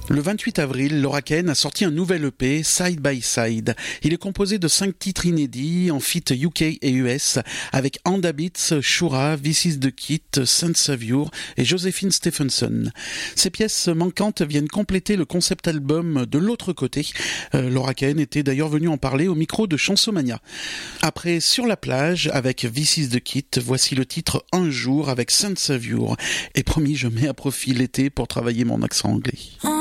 Le 28 avril, Laura Cahen a sorti un nouvel EP, Side by Side. Il est composé de 5 titres inédits en feat UK et US avec Andabits, Shura, This Is The Kit, Saint Saviour et Josephine Stephenson. Ces pièces manquantes viennent compléter le concept album de l'autre côté. Laura Cahen était d'ailleurs venue en parler au micro de Chansomania. Après Sur la plage avec This Is The Kit, voici le titre Un jour avec Saint Saviour. Et promis, je mets à profit l'été pour travailler mon accent anglais.